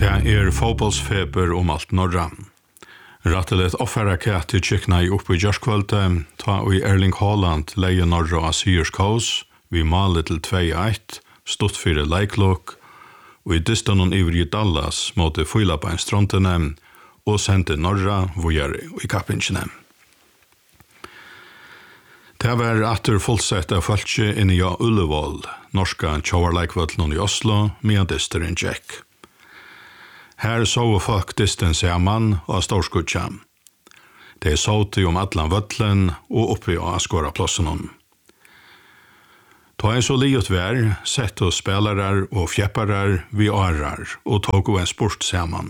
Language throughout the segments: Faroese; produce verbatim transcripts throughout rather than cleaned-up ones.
Det er fotbollsfeber om alt norra. Rattelet offera kæti kikna i oppe i Gjørskvølte, ta og i Erling Haaland leie norra av Syrskås, vi malet til två ett, stått fyrir leiklokk, og i dystanon iver i Dallas måtte fylla på en strontene, og sendte norra vujere i kappinsjene. Det var atter fullsett av falskje inni ja Ullevål, norska tjovarleikvøtlen i Oslo, med dysteren Jack. Her så folk dysten saman og storskutja. De såg om atlan vøtlen og oppi av skåra plåsen. Ta en så liot vær, sett og spelarar og fjepparar vi arar og tog en sport saman.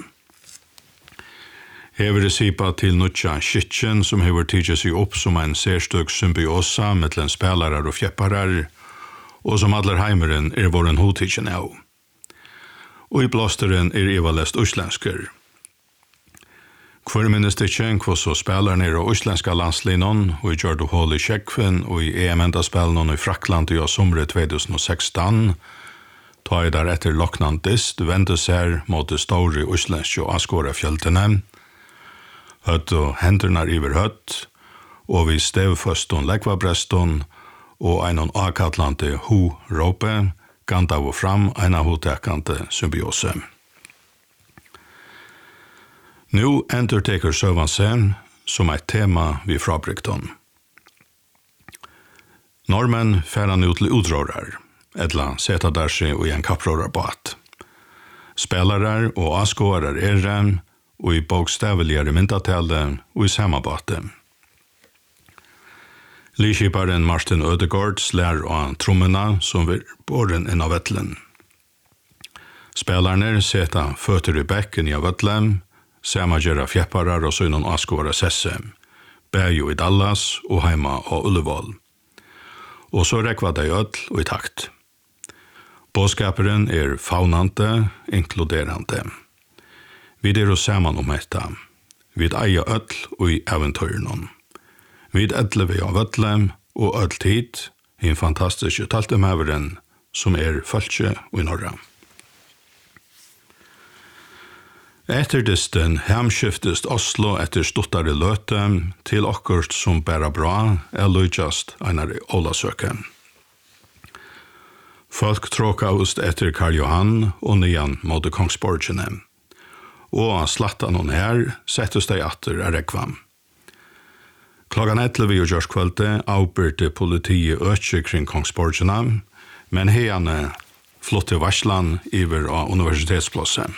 Hever sipa til nutja skitchen som hever tidsi seg opp som en serstøk symbiosa mellom spelarar og fjepparar og som allar heimeren er våren hodtidsen av. Og i blåsteren er ivalest uslensker. Hver minnes det ikke hva så spiller nere av uslenska landslinon, og i gjør du hål i Kjekven, og i E M-enda-spillene i Frakland i sommer tjugo sexton, ta i deretter loknan dist, vende seg mot det store uslenske og askåre fjøltene, høtt og henderne iver høtt, og vi stevføston lekvabreston, og einon akatlante ho-råpe, ganta av fram eina hotekante symbiose. Nu enterteker søvan seg som et tema vi frabrykton. Normen færan ut til utrårar, etla seta der seg og i en kapprårar bat. Spelarar og askårar er rem, og i bokstaveligere myndatelle og i samabate. Likiparen Martin Ødegaard slær av trommena som vil båren inn av vettlen. Spelarne seta føtter i bekken i av vettlen, samagera fjepparar og søgnon askåra sesse, bæjo i Dallas og heima av Ullevål. Og så rekva de ødl og i takt. Båskaperen er faunante, inkluderande. Vi er oss saman om etta. Vi eier ødl og i eventyrnon. Vi edle vi av ødlem og ødltid i en fantastisk taltemæveren som er falskje og i norra. Etter dysten hemskiftest Oslo etter stottare løte til okkurt som bæra bra er løgjast einar Olasøke. Folk tråkaust etter Karl Johan og nian mot Kongsborgene. Og slatta noen her settes de atter er rekvam. Klokkan elleve og Gjørskvølte avbyrte politiet økje kring Kongsborgene, men heiane flotte varslan iver av universitetsplåse.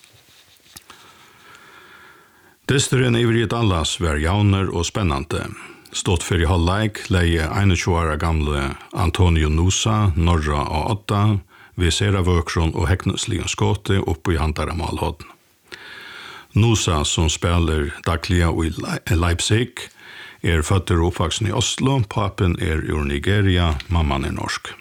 Dysteren iver i Dallas var jauner og spennande. Stått for i halvleik leie tjueen år gamle Antonio Nusa, norra av åtta, ved Sera Vøkron og Heknesligen skåte oppe i Hantara Malhodden. Nusa, som spiller dagliga i Leipzig, er føtter og oppvaksen i Oslo, papen er ur Nigeria, mamman er norsk.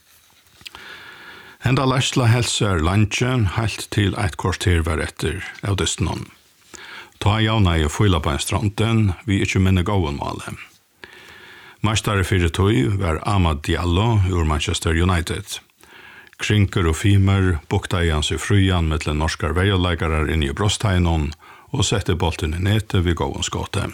Henda Lærsla helser landjen helt til eit kvarter var etter av dystenon. Ta jauna i fylla på en stronten, vi ikkje minne gåen male. Mestare fyrir tøy var Amad Diallo ur Manchester United. Krinker og fimer bukta i hans i frujan mittle norskar veialegarar inn i brostheinon og sette bolten i nete vid gåen skåte.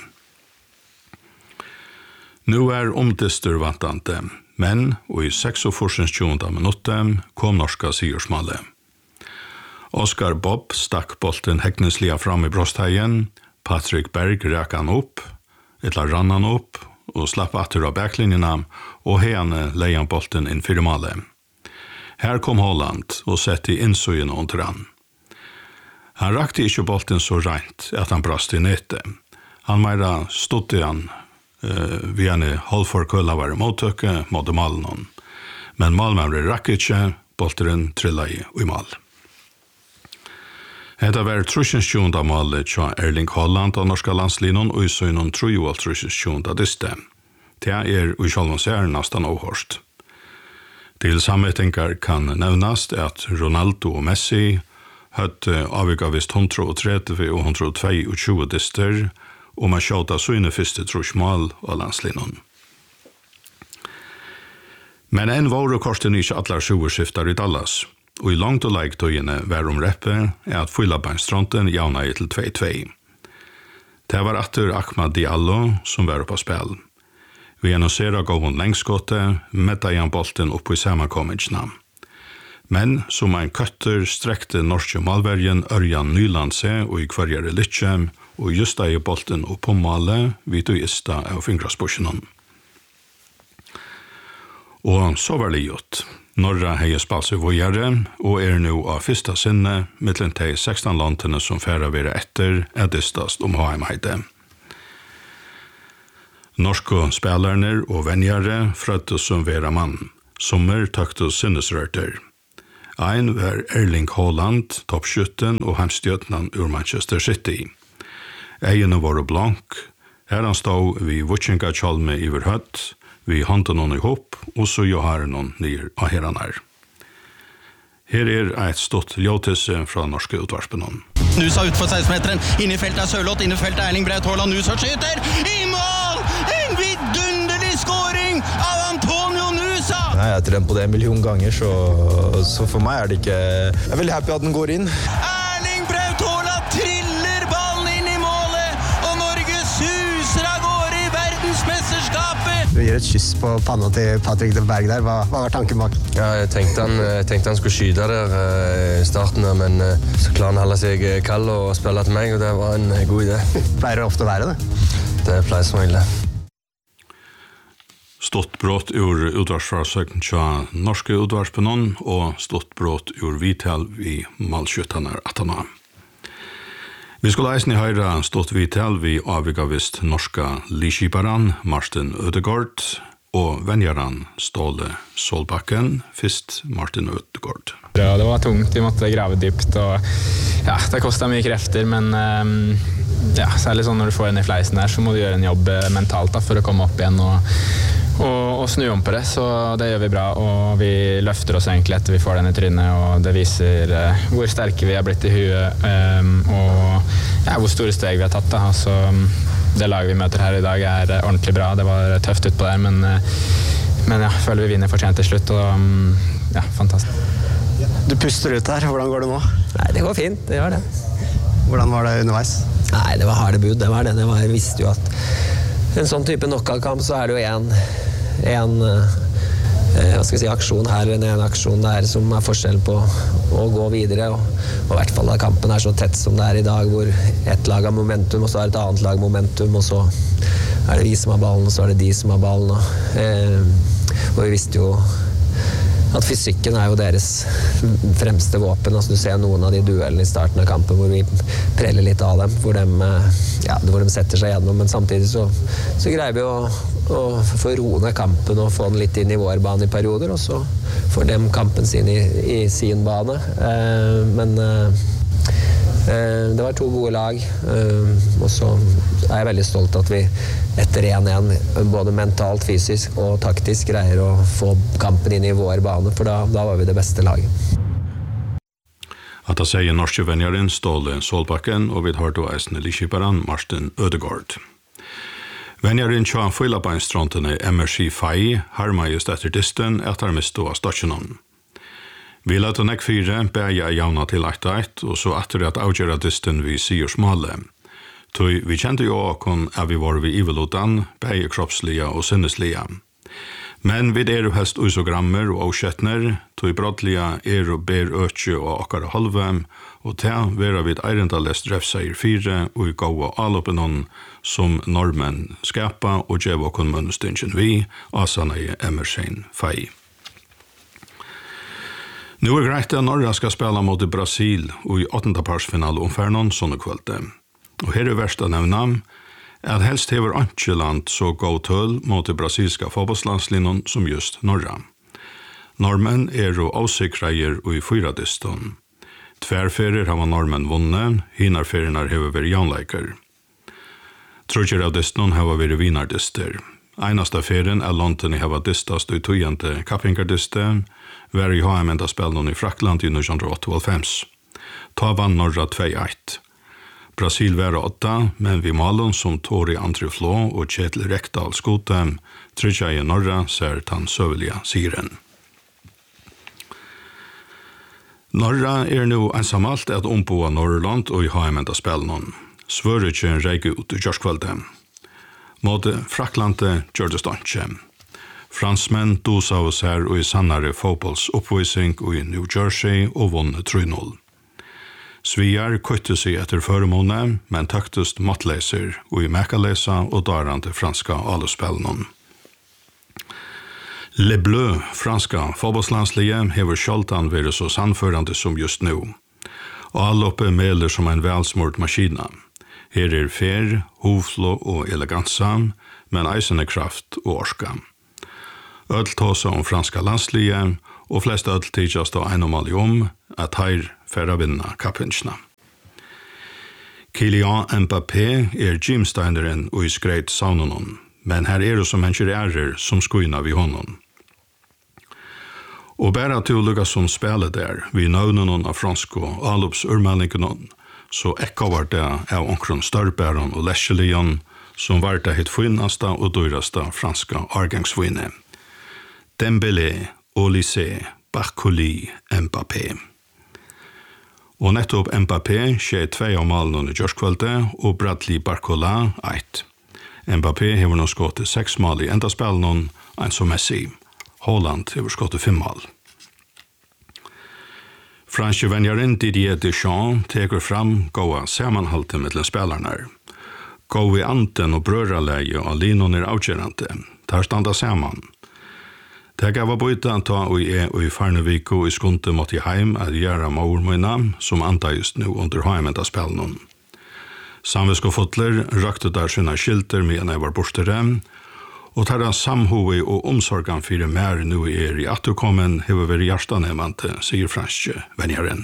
Nu er omdyster vantante, men og i tjueseksende minuttet kom norska sigursmale. Oskar Bob stakk bolten hekneslia fram i brostheien, Patrick Berg ræk han opp, etla rann han opp, og slapp atter av backlinjena, og heiane leie han bolten inn fyrir male. Her kom Haaland og sette i innsøyen under han. Han rakte ikke bolten så rent at han brast i nete. Han meira stod i han uh, ved en halvforkølla var mottøkke mot malen. Men malmævre rakk ikke, bolten trilla i i mal. Hetta var trusjensjunda malet tja Erling Haaland av norska landslinon og i søgnon trujo alt trusjensjunda diste. Det er i sjálfan ser nastan åhørst. Til sammettingar kan nevnast at Ronaldo og Messi høtte avvika vist one hundred thirty og one hundred twenty-two dister og man skjøta søyne fyrste trusjmal av landslinon. Men en våre korsten ikke allar sjuerskiftar i Dallas. og i langt og leiketøyene var om reppe er at Fyllabeinstronten javna i til två två. Det var atter Ahmad Diallo som var på spill. Vi annonserer gav hun lengskottet, medda Jan bolten opp i sammenkommingsna. Men som en køtter strekte norske malvergen Ørjan Nyland seg og i kvarjere lytje, og just da i bolten opp på malet, vi tog ista av fingrasbursjonen. Og så var det gjort. Norra hei spalse vågjere, og er nu av fyrsta sinne, mittlen de sexton landene som færa være etter, er distast om H M-heide. Norske spelerne og venjere frøttes som vera mann, sommer takte sinnesrørter. Ein var Erling Haaland, toppskytten og heimstjøtnan ur Manchester City. Egene var blank, her han stod vi vutsinga kjalme iver høtt, vi håndte noen i hopp, og så jo har noen nyr av heran her. Her er et stort ljåtisse fra norske utvarspenon. Nusa ut for seksten-meteren, inne i feltet er Sørloth, inne i feltet er Erling Braut Haaland, Nusa skyter, i mål! En vidunderlig scoring av Antonio Nusa! Nei, jeg har trent på det en million ganger, så, så for meg er det ikke... Jeg er veldig happy at den går inn. Erling Braut Haaland triller ballen inn i målet, og Norge suser av gårde i verdensmesterskapet! Du gir et kyss på panna til Patrick de Berg der. Hva, hva var tanken bak? Ja, jeg tenkte han, jeg tenkte han skulle skyte der i starten, men så klarer han holde seg kald og spille til meg, og det var en god idé. Pleier det ofte å være det? Det pleier som regel det. Stort brott ur utvarsfarsøkken til norske utvarspenon, og stort brott ur vital vi malskjøttaner atana. Vi skulle eisen i høyre stått vital vi avvikavist norska liskiparan Martin Ødegaard og venjaran Ståle Solbakken, fyrst Martin Ødegaard. Ja, det var tungt, vi måtte grave dypt, og ja, det kostet mye krefter, men um, ja, særlig sånn når du får en i fleisen der, så må du gjøre en jobb mentalt da, for å komme opp igjen og Og, og snu om på det, så det gjør vi bra, og vi løfter oss egentlig etter vi får den i trynet, og det viser uh, hvor sterke vi har blitt i huet, um, og ja, hvor store steg vi har tatt da. Altså, det laget vi møter her i dag er uh, ordentlig bra, det var tøft ut på der, men, uh, men ja, føler vi vinner fortjent til slutt, og um, ja, fantastisk. Du puster ut her, hvordan går det nå? Nei, det går fint, det gjør det. Hvordan var det underveis? Nei, det var harde bud, det var det, det var, jeg visste jo at en sånn type knockout-kamp så er det jo en en eh, hva skal jeg si, aksjon her eller en aksjon der som er forskjell på å gå videre, og, og i hvert fall da kampen er så tett som det er i dag, hvor ett lag har momentum og så er et annet lag momentum, og så er det vi som har ballen og så er det de som har ballen, og, eh, og vi visste jo at fysikken er jo deres fremste våpen. Altså, du ser noen av de duellene i starten av kampen hvor vi preller litt av dem, hvor de, ja, hvor de setter seg gjennom, men samtidig så, så greier vi å, å få roe ned kampen og få den litt inn i vår bane i perioder, og så får de kampen sin i, i sin bane. Eh, men eh, det var to gode lag, og så er jeg veldig stolt at vi etter en en både mentalt, fysisk og taktisk greier å få kampen inn i vår bane, for da, da var vi det beste laget. At det sier norske venjaren Ståle Solbakken, og vi har da eisende liskiparan Martin Ødegaard. Venjaren tja Fyllabeinstronten M R C Fai harma just etter disten at han misto av stasjonen. Vi lette nek fire, bæja javna til ett ett, og så etter at avgjøre disten vi sier smale. Tøy vi kjente jo åkon at vi var vi ivelotan, bæja kroppslige og sinneslige. Men vi er jo helst usogrammer og avskjettner, tøy brottlige er og ber øtje og akkara halve, og til vera vi eirendalest refseier fire, og i gau allopenon som normen skapa og djev åkon munnestingen vi, asana i M R C Fai. Nu er greit at Norge skal spela mot Brasil og i åttende parsfinale om Fernon sånne kvølte. Og her er verst å nevne at helst hever ikke land så god tøl mot det brasilska fotbollslandslinjen som just Norge. Normen er jo avsikreier og i fyra diston. Tverferier har normen vunnet, hinarferierna hever vært janleiker. Trutjer av diston har vært vinardister. Einasta ferien er London i hava distast og tøyende kappingardiste, var i H M-enda spelen i Frakland i nittonhundraåttiofem. Ta vann Norra två ett. Brasil var åtta, men vi malen som Tori André Flå og Kjetil Rekdal skote, trykja i Norra ser tan søvelige siren. Norra er nu ensamalt at omboa Norrland og i haimenda spelnon. Svøretje reike ut i kjørskvalde. Måte Fraklande gjør det ståndsje. Fransmenn dosa oss her og i sannare fotbollsoppvisning i New Jersey og vunnet tre noll. Sviar køtte seg etter føremåne, men tøktest mattleser og i mekalesa og darande franska aluspelnon. Le Bleu, franska fotbollslandslige, hever sjaltan vært så sannførande som just nu. Og alloppe meler som en velsmurt maskina. Her er fer, hovflå og elegansa, men eisende kraft og orska. Ødel tåsa om franska landslige, og flest ødel tidjast av einomal om at her færre vinna kappinsna. Kylian Mbappé er gymsteineren og i skreit saunonon, men her er det som mennesker ærer som skuina vi honom. Og bæra til å lukka som spiller der, vi nøvnen av fransk og allops urmeldingen, så ekka var det av omkron størbæren og lesjelion, som var det hitt finnasta og dyrasta franska argangsvinne. Dembélé, Olysée, Barcola, Mbappé. Og nettopp Mbappé skjer tvei av malen under Gjørskvalde, og Bradley Barcola eit. Mbappé hever nå skått seks mal i enda spillen, en som Messi. Holland hever skått fem mal. Franske vennjaren Didier Deschamps teker fram gåa samanhalte mellom spellarna. Gåa anten og brødraleie og linon er avgjørende. Der standa saman. Det gav bøyta ta og er og i Farneviko i skunte mot i heim at gjøre maurmøyna som antagist nu under heimenda spelnon. Samviskofotler rakte der sina skilter med en var bortere, og tar han samhove og omsorgan fyrir mer nu er i atterkommen hever vært hjertanemante, sier franske vennjaren.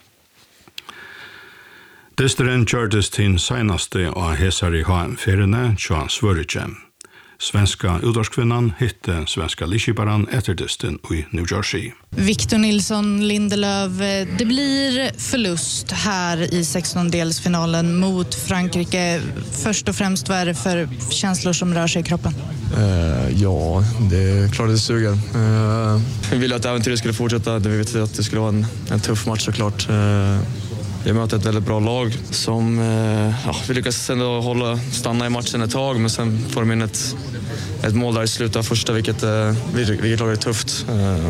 Disteren kjørtes til senaste av hesar i H M-feriene, tja Svøretje. Svenska utdagskvinnan hitte svenska likibaran etter disten i New Jersey. Victor Nilsson Lindelöf, det blir förlust här i sextondelsfinalen mot Frankrike. Först och främst, vad är det för känslor som rör sig i kroppen? Uh, ja, det är klart det suger. Uh, vi ville att äventyret skulle fortsätta. Vi vet att det skulle vara en, en tuff match såklart. Uh, Vi möter ett väldigt bra lag som ja, vi lyckas ändå hålla, stanna i matchen ett tag, men sen får de in ett, ett mål där i slutet av första, vilket, vilket lag är tufft.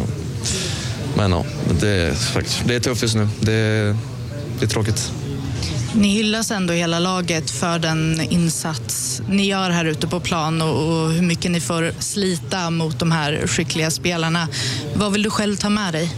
Men ja, det är, det är tufft just nu. Det, det är tråkigt. Ni hyllas ändå hela laget för den insats ni gör här ute på plan och, och hur mycket ni får slita mot de här skickliga spelarna. Vad vill du själv ta med dig?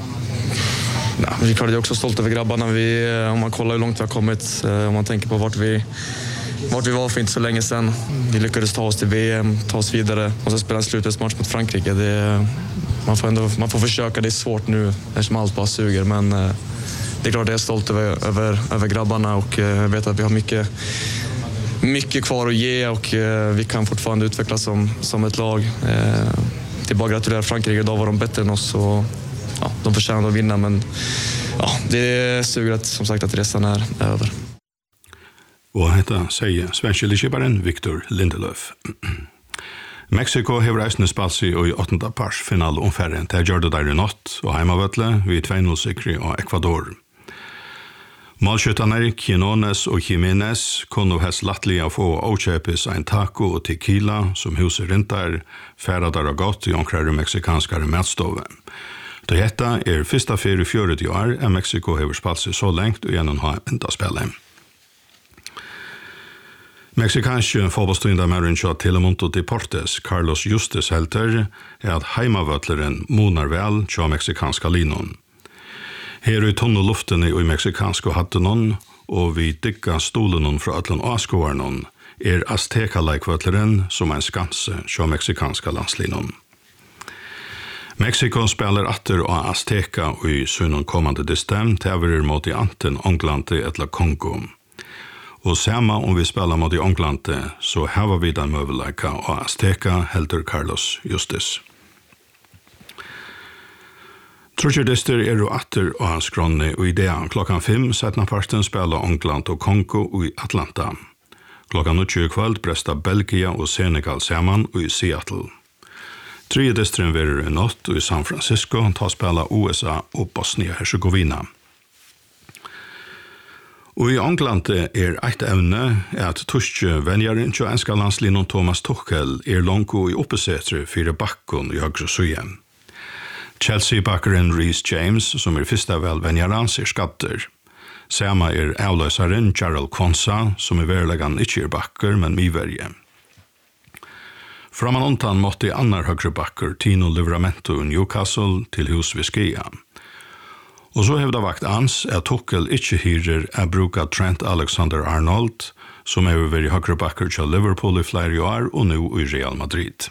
Ja, men Rickard är också stolt över grabbarna. Vi, om man kollar hur långt vi har kommit, om man tänker på vart vi, vart vi var för inte så länge sedan. Vi lyckades ta oss till V M, ta oss vidare och så spela en slutspelsmatch mot Frankrike. Det, man, får ändå, man får försöka, det är svårt nu eftersom allt bara suger. Men det är klart jag är stolt över, över, över grabbarna och jag vet att vi har mycket, mycket kvar att ge och vi kan fortfarande utvecklas som, som ett lag. Det är bara att gratulera Frankrike, idag var de bättre än oss och ja, de förtjänar att vinna, men ja, det suger att, som sagt, att resan är, är över. Og hetta sier svenske likibaren Victor Lindelöf. Mexico hever eisne spalsi og i åttende pars final omferden til gjør det der i natt og heimavøtle vi två noll sikri av Ecuador. Målskyttarna Quinones og Jiménez kunne helst lattelig få avkjøpes en taco og tequila som huset rintar færadar og godt i omkrar meksikanskare matstove. Det hetta er fyrsta fyrir fjöret i år er Mexico hever spalt seg så lengt og gjennom ha enda spillet. Meksikanske fotballstøynda Marincha Telemonto Deportes Carlos Justus helter er at heimavøtleren monar vel tja meksikanska linon. Her i tunne luftene i meksikanske hattenon og vi dykka stolenon fra atlan askovarnon er Azteca-laikvøtleren som en skanse tja meksikanska landslinon. Mexico spelar atter og Azteca i sunnen kommande distem teverer mot i anten Onglante etla Kongo. Og samma om vi spelar mot i Onglante så hava vi den møveleika og Azteca helter Carlos Justus. Trudgerdister er jo atter og hans grunne og ideen klokkan fem setna parten spelar Ongland og Kongo i Atlanta. Klokkan tjue kveld bresta Belgia og Senegal saman i Seattle. Tredje distren verer i natt i San Francisco ta spela U S A og Bosnia-Herzegovina. Og i England er eit evne at tuske venjaren til enska landslinjen Thomas Tuchel er langko i oppesetre fire bakkon i høyre søye. Chelsea-bakkeren Reece James, som er fyrsta vel venjaren, ser skatter. Sama er avløsaren Jarrell Quansah, som er verlegan ikke er bakker, men miverje. Framan ontan måtte annar høyre bakker Tino Livramento i Newcastle til hus ved Skia. Og så hevda vakt ans at Tuchel ikke hyrer er bruka Trent Alexander-Arnold, som er vært høyre bakker til Liverpool i flere år og nå i Real Madrid.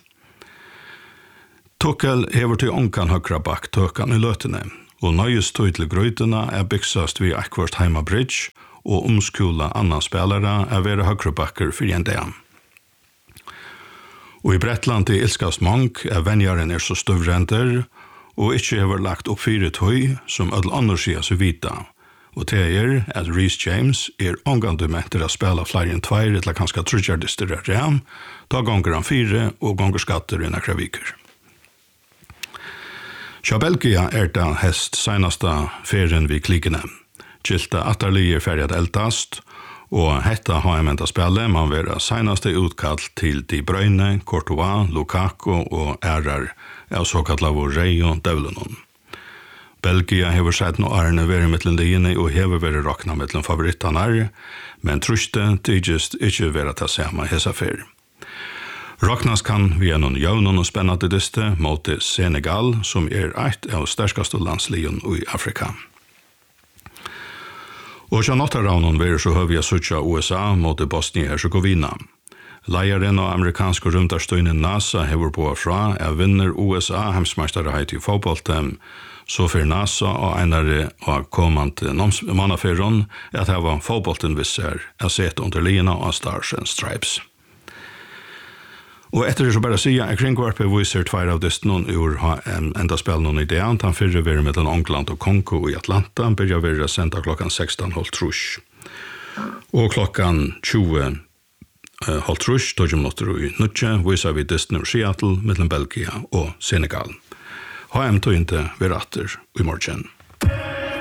Tuchel hever til onkan høyre bakk tøkan i løtene, og nøyest tøy til grøytene er bygsast ved Akvart Heima Bridge, og omskula annan spelare er være høyre bakker for en dag. Og i Bretland i ilskast mange er venjaren er så støvrenter, og ikke har lagt opp fire tøy som alle andre sier seg vita. Og det er at Reece James er omgående med til å spille flere enn tveir, eller kanskje trudjardister er ram, da ganger han fire og ganger skatter i nekra viker. Sja Belgia er det hest seneste ferien vi klikene. Gilta atterlig er ferdig eldast, og hetta har jeg ment å spille, man være seneste utkall til De Bruyne, Courtois, Lukaku og ærer av såkalt av Rey og Devlenon. Belgia hever sett noe ærene være mittlen liene og hever være rakna mittlen favorittene, men truste tidligst ikke være til samme hesa fer. Raknas kan vi noen jøvnen og spennende diste mot Senegal, som er eit av sterskaste landslijen i Afrika. Og så nottaraunen verer så høy jeg suttja U S A mot Bosnia-Herzegovina. Leieren og amerikanske rundarstøyne NASA hever på fra er vinner U S A hemsmeisterheit i fotbollen, så for NASA og einare og kommande mannaferron at det var fotbollen visser er sett under lina av Stars and Stripes. Og etter det så bare sier jeg kringkvarpe viser tveir av dist noen ur enda spil noen idé. Han fyrre være mellom England og Kongo i Atlanta. Han begynner være sendt klokkan seksten halv trus. Og klokkan tjue halv trus, tog minutter i Nutje, viser vi dist noen Seattle mellom Belgia og Senegal. Ha em tog ikke være atter i morgen.